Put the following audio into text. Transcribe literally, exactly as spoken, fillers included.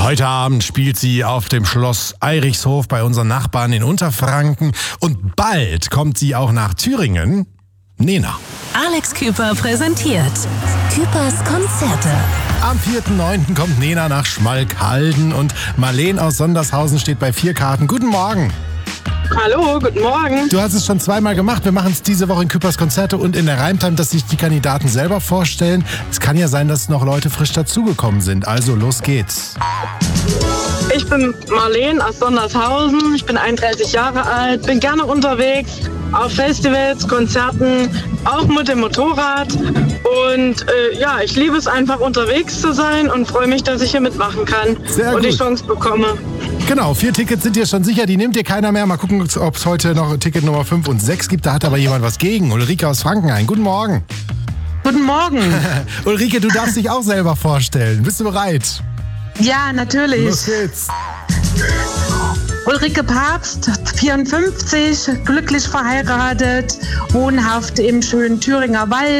Heute Abend spielt sie auf dem Schloss Eirichshof bei unseren Nachbarn in Unterfranken. Und bald kommt sie auch nach Thüringen. Nena. Alex Küper präsentiert Küpers Konzerte. Am vierten neunten kommt Nena nach Schmalkalden und Marleen aus Sondershausen steht bei vier Karten. Guten Morgen. Hallo, guten Morgen. Du hast es schon zweimal gemacht. Wir machen es diese Woche in Küpers Konzerte und in der Reimtime, dass sich die Kandidaten selber vorstellen. Es kann ja sein, dass noch Leute frisch dazugekommen sind. Also los geht's. Ich bin Marleen aus Sondershausen. Ich bin einunddreißig Jahre alt, bin gerne unterwegs auf Festivals, Konzerten, auch mit dem Motorrad. Und äh, ja, ich liebe es einfach unterwegs zu sein und freue mich, dass ich hier mitmachen kann Sehr und gut. die Chance bekomme. Genau, vier Tickets sind dir schon sicher, die nimmt dir keiner mehr. Mal gucken, ob es heute noch Ticket Nummer fünf und sechs gibt. Da hat aber jemand was gegen. Ulrike aus Frankenhain, guten Morgen. Guten Morgen. Ulrike, du darfst dich auch selber vorstellen. Bist du bereit? Ja, natürlich. Los geht's. Ulrike Papst, vierundfünfzig, glücklich verheiratet, wohnhaft im schönen Thüringer Wald.